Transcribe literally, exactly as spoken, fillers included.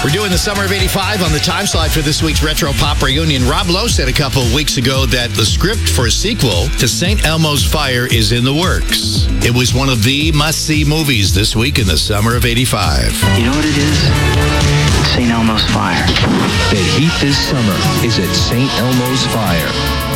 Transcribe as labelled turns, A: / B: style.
A: We're doing the Summer of eighty-five on the time slot for this week's Retro Pop Reunion. Rob Lowe said a couple of weeks ago that the script for a sequel to Saint Elmo's Fire is in the works. It was one of the must-see movies this week in the Summer of eighty-five.
B: You know what it is? It's Saint Elmo's Fire.
C: The heat this summer is at Saint Elmo's Fire.